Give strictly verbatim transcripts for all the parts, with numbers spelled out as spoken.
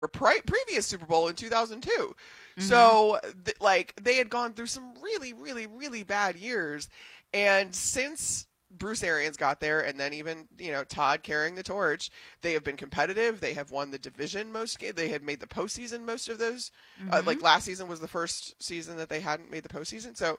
pre- previous Super Bowl in two thousand two. Mm-hmm. So, th- like, they had gone through some really, really, really bad years. And since Bruce Arians got there, and then even, you know, Todd carrying the torch, they have been competitive. They have won the division most games. They had made the postseason most of those. Uh, Mm-hmm. like, last season was the first season that they hadn't made the postseason. So,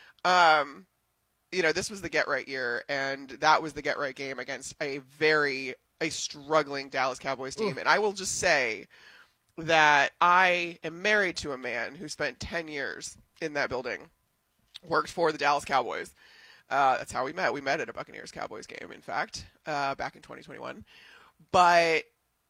um, you know, this was the get right year, and that was the get right game against a very a struggling Dallas Cowboys Ooh. team. And I will just say that I am married to a man who spent ten years in that building, worked for the Dallas Cowboys. Uh, that's how we met. We met at a Buccaneers Cowboys game, in fact, uh, back in twenty twenty-one. But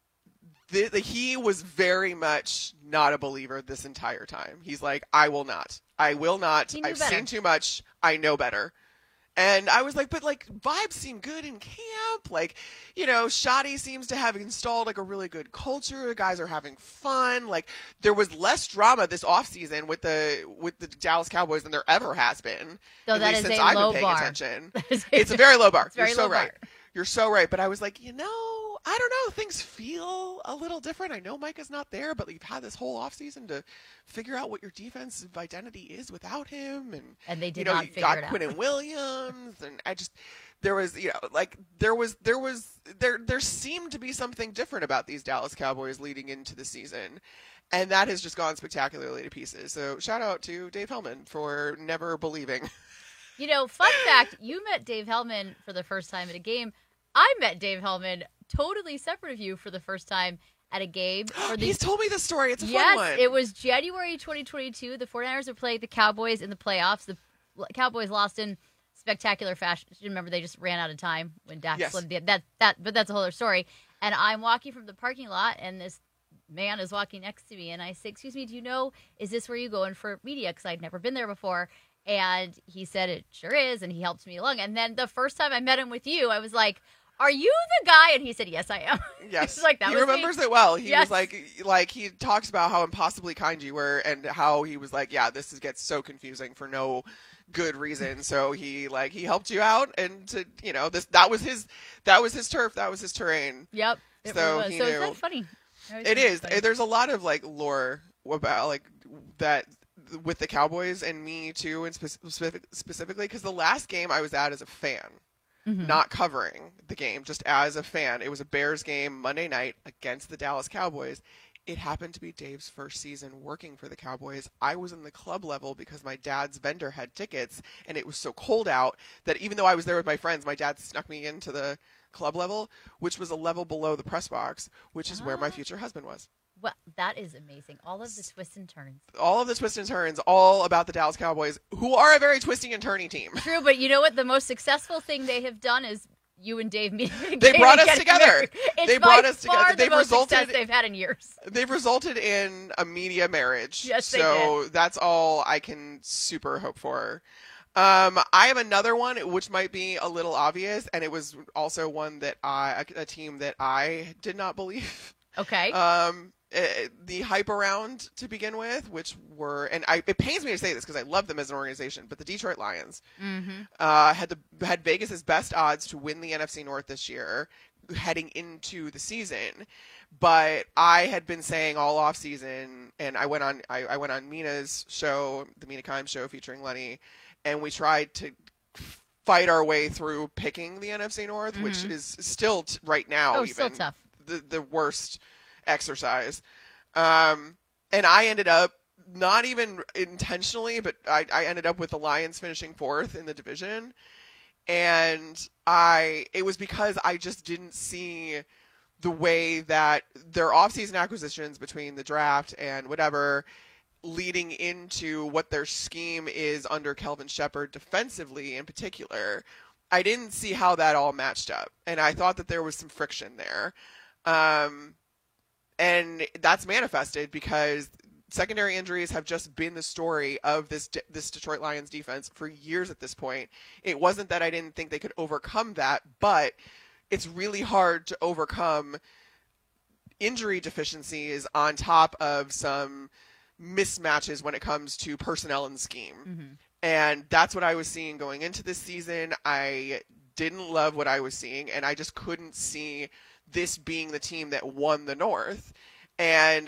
the, the, he was very much not a believer this entire time. He's like, I will not. I will not. He knew I've better. seen too much. I know better. And I was like, but like vibes seem good in camp. Like, you know, Shoddy seems to have installed like a really good culture. The guys are having fun. Like there was less drama this offseason with the with the Dallas Cowboys than there ever has been. So at that least is since a I've low been paying bar. attention. It's a very low bar. It's very You're so low right. bar. You're so right. But I was like, you know, I don't know. Things feel a little different. I know Micah's not there, but you've had this whole offseason to figure out what your defensive identity is without him. And, And they did you know, not you figure got it out. Quinnen Williams. And I just, there was, you know, like there was, there was, there, there seemed to be something different about these Dallas Cowboys leading into the season. And that has just gone spectacularly to pieces. So shout out to Dave Hellman for never believing. You know, fun fact, you met Dave Hellman for the first time at a game. I met Dave Hellman totally separate of you for the first time at a game. For the... He's told me this story. It's a yes, fun one. It was January twenty twenty-two. The 49ers were playing the Cowboys in the playoffs. The Cowboys lost in spectacular fashion. Remember, they just ran out of time when Dak Yes. slimmed the that that. But that's a whole other story. And I'm walking from the parking lot, and this man is walking next to me, and I say, "Excuse me, do you know? Is this where you go in for media? Because I'd never been there before." And he said, "It sure is," and he helped me along. And then the first time I met him with you, I was like, "Are you the guy?" And he said, "Yes, I am." Yes, He's like, that he was remembers me. it well. He Yes. was like, like he talks about how impossibly kind you were, and how he was like, "Yeah, this is, gets so confusing for no good reason." So he like he helped you out, and to you know this that was his that was his turf, that was his terrain. Yep. It So really was. he So knew. it's not funny. It is. There's a lot of like lore about like that with the Cowboys and me too, and specific, specifically because the last game I was at as a fan, Mm-hmm. not covering the game, just as a fan. It was a Bears game Monday night against the Dallas Cowboys. It happened to be Dave's first season working for the Cowboys. I was in the club level because my dad's vendor had tickets, and it was so cold out that even though I was there with my friends, my dad snuck me into the club level, which was a level below the press box, which is where my Ah. future husband was. Well, that is amazing. All of the twists and turns. All of the twists and turns, all about the Dallas Cowboys, who are a very twisty and turny team. True, but you know what? The most successful thing they have done is you and Dave meeting. They brought us together. Married. It's They by brought us far together. the They've most resulted- success they've had in years. They've resulted in a media marriage. Yes, they so that's all I can super hope for. Um, I have another one, which might be a little obvious, and it was also one that I, a, a team that I did not believe. Okay. Um, eh, the hype around to begin with, which were, and I, it pains me to say this because I love them as an organization, but the Detroit Lions mm-hmm. uh, had the had Vegas's best odds to win the N F C North this year, heading into the season. But I had been saying all off season, and I went on I, I went on Mina's show, the Mina Kimes show featuring Lenny, and we tried to fight our way through picking the N F C North, Mhm. which is still t- right now Oh, even still tough. the the worst exercise. Um, and I ended up not even intentionally, but I, I ended up with the Lions finishing fourth in the division. And I, it was because I just didn't see the way that their offseason acquisitions between the draft and whatever leading into what their scheme is under Kelvin Shepard defensively in particular. I didn't see how that all matched up. And I thought that there was some friction there. Um, and that's manifested because secondary injuries have just been the story of this this Detroit Lions defense for years at this point. It wasn't that I didn't think they could overcome that, but it's really hard to overcome injury deficiencies on top of some mismatches when it comes to personnel and scheme. Mm-hmm. And that's what I was seeing going into this season. I didn't love what I was seeing, and I just couldn't see this being the team that won the North. and